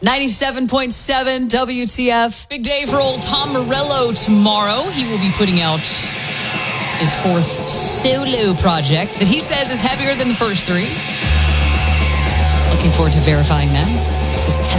97.7 WTF. Big day for old Tom Morello tomorrow. He will be putting out his fourth solo project that he says is heavier than the first three. Looking forward to verifying that. This is